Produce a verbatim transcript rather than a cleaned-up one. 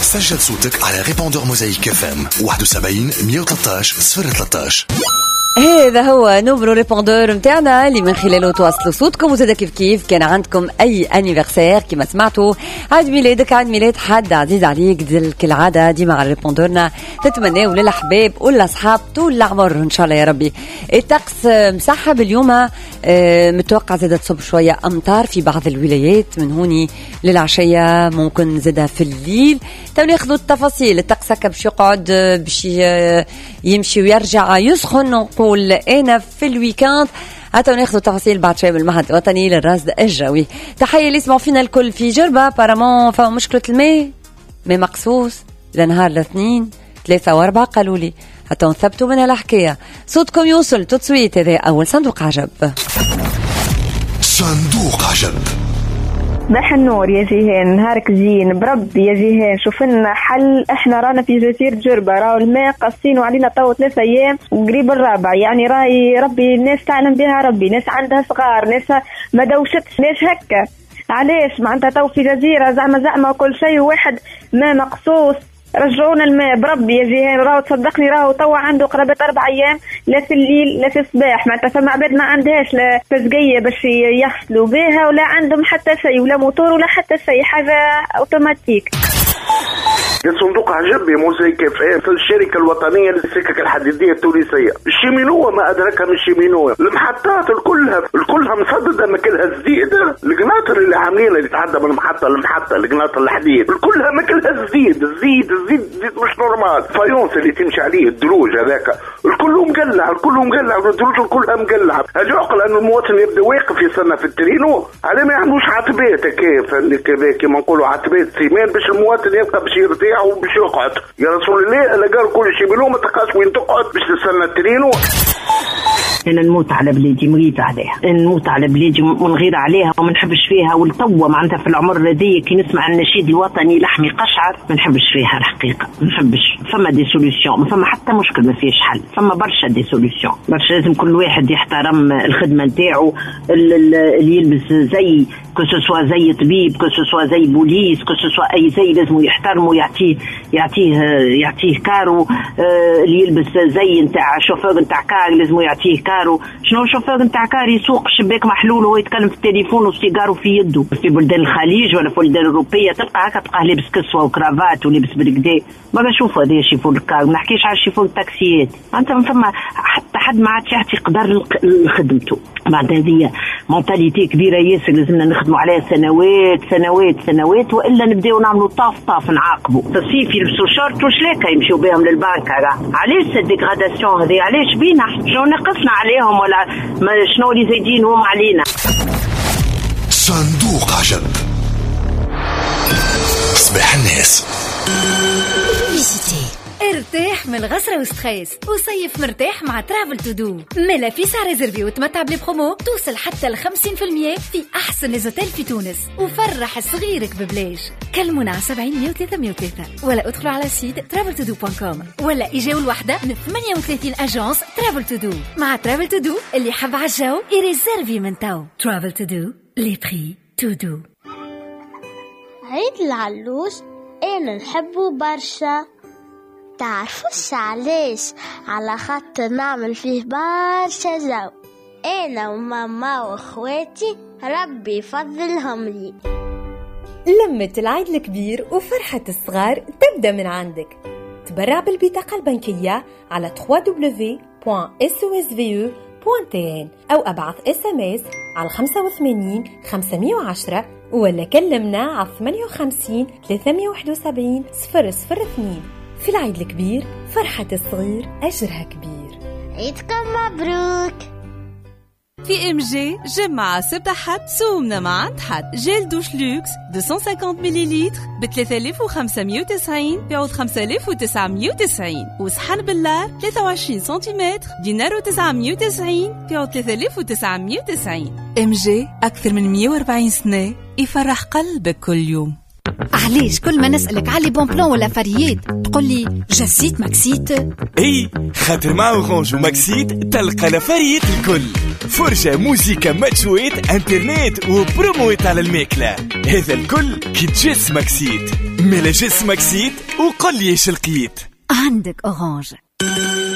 سجل صوتك على ريبوندور موزايك اف ام واحد وسبعين مية وثلاثة عشر صفر ثلاثة عشر. هذا هو نمرو ريبوندور متاعنا اللي من خلاله تواصلوا صوتكم. وزاد كيف كيف كان عندكم اي انيفرسير كما سمعتوا، عيد ميلادك، عيد ميلاد حد عزيز عليك، كالعاده ديما على ريبوندورنا تتمناو للاحباب والاصحاب طول العمر ان شاء الله يا ربي. الطقس مسحب اليوم، متوقع زادة تصب شويه امطار في بعض الولايات من هوني للعشيه، ممكن زادها في الليل. تو ناخذوا التفاصيل. الطقس هكا باش يقعد باش يمشي ويرجع يسخن، نقول انا في الويكاند. هاتوا ناخذوا تفاصيل بعد شوي بالمعهد الوطني للرصد الجوي. تحيه اللي يسمعوا فينا الكل في جربه. بارامون فما مشكله الماء ما مقصوص لنهار الاثنين ثلاثة وأربعة قالوا لي، حتى نثبتوا منها الحكايه. صوتكم يوصل تتصويت. هذا اول صندوق عجب. صندوق عجب. صباح النور يا جيهان، نهارك زين بربي يا جيهان. شوف لنا حل، احنا رانا في جزيرة جربة، راهو الماء قاصين وعلينا طو ثلاثة ايام وقريب الرابع، يعني راي ربي الناس تعلم بها ربي، ناس عندها صغار، ناس ما دوشتش، ناس هكا علاش معناتها تو في جزيرة زعما زعما وكل شيء واحد ما مقصوص. رجعونا الماء بربي يا جيهان، راهو تصدقني راهو توا عنده قرابة أربع أيام لا في الليل لا في الصباح، معناتها فما عباد ما عندهاش لا فزقية باش يغسلوا بها ولا عندهم حتى شيء ولا موتور ولا حتى شيء، حاجة أوتوماتيك. صندوق عجب موزايك اف ام في الشركه الوطنيه للسكك الحديديه التونسيه. الشيمينوه ما ادراك من الشيمينوه، المحطات الكلها الكلها مسدده ماكلها جديده، القناطر اللي عاملين اللي تعدى من المحطه للمحطه، القناطر الحديد الكلها ماكلها زيد الزيد الزيد زيد مش نورمال. فايونس اللي تمشي عليه الدروج هذاك الكل مقلع، الكل مقلع، الدروج الكلها مقلعه. هل يعقل ان المواطن يبدا واقف يستنى في الترينو؟ على ما يعملوش عتبات كيف كذا كما نقولوا عتبات سيمان باش المواطن يبقى باش يرتاح وباش يقعد. يا رسول الله انا قال كل شيء بلو ما تلقاش وين تقعد باش تستنى الترينو. انا نموت على بلادي، مريض عليها، نموت على بلادي ونغير عليها وما نحبش فيها. والتوه معناتها في العمر الذي كي نسمع النشيد الوطني لحمي قشعر ما نحبش فيها الحقيقه، ما نحبش. فما دي سوليوشن، ما فما حتى مشكل ما فيش حل، فما برشا دي سوليوشن برشا. لازم كل واحد يحترم الخدمه نتاعو، اللي يلبس زي كو سوا زي طبيب، كو سوا زي بوليس، كو سوا اي زي لازم يحترمه، يعطيه يعطيه يعطيه كارو. اللي يلبس زي نتاع شوفور نتاع كار لازم يعطيه كارو. شنو شوفور نتاع كار يسوق شباك محلول وهو يتكلم في التليفون وسيجارو في يده. في بلدان الخليج ولا في بلدان الاوروبيه تلقى هكا تلقاه لابس كسوه وكرافات ولابس بالكدا. ما بنشوفوا هذا شيفون الكار، ما نحكيش على شيفون التاكسيات. انت ما فما حتى حد ما عادش يعطي قدر لخدمته. بعد هذه مونتاليتي كبيره ياسر لازمنا نخدموا عليها سنوات سنوات سنوات، والا نبداو نعملوا طاف طاف نعاقبوا. في الصيف يلبسوا شورت وشلاكه يمشيوا بهم للبنك. علاش الديغراداسيون هذه؟ علاش بينا شنو نقصنا عليهم ولا ما شنو اللي زايدين هم علينا؟ صندوق عجب. صباح الناس. ارتاح من الغسرة وستريس وصيف مرتاح مع ترافل تو دو. ملا في سعر ريزرفي وتمتع بلي توصل حتى ل خمسين بالمية في أحسن ليزوتيل في تونس، وفرح صغيرك ببلاش. كلمونا على سبعين مية وثلاثة مية وثلاثة ولا ادخلوا على سيت ترافل تو دو دوت كوم ولا اجاو الوحدة من ثمانية وثلاثين أجانس ترافل تو دو. مع ترافل تو دو اللي حب عالجو يريزيرفي من تو. ترافل تو دو لي بري تو دو. عيد العلوش أنا نحبه برشا، تعرفوش علاش؟ على خاطر نعمل فيه برشا جو، أنا وماما وأخواتي ربي يفضلهم لي. لمة العيد الكبير وفرحة الصغار تبدأ من عندك. تبرع بالبطاقة البنكية على دبليو دبليو دبليو دوت اس او اس في او دوت تي ان أو أبعث اس ام اس على خمسة وثمانين خمسمية وعشرة ولا كلمنا على ثمانية وخمسين ثلاثمية وواحد وسبعين صفر صفر اثنين. في العيد الكبير فرحة الصغير أجرها كبير. عيدكم مبروك. في ام جي جمعة سبت حد سومنا مع عند حد جيل دوش لوكس مئتين وخمسين مليلتر ب ثلاثة آلاف وخمسمية وتسعين بيعود خمسة آلاف وتسعمية وتسعين، وصحن باللار ثلاثة وعشرين سنتيمتر دينار وتسعمية وتسعين بيعود ثلاثة آلاف وتسعمية وتسعين. ام جي أكثر من مية وأربعين سنة يفرح قلبك كل يوم. علاش كل ما نسألك على بون بلان ولا فريات تقول لي جسيت ماكسيت؟ اي خاطر مع اورانج وماكسيت تلقى لفريات الكل، فرجة موسيقى ماتشويت انترنت وبرومويت على الماكلة، هذا الكل كي تجس ماكسيت. ملا جس ماكسيت وقل لي ايش لقيت. عندك اورانج.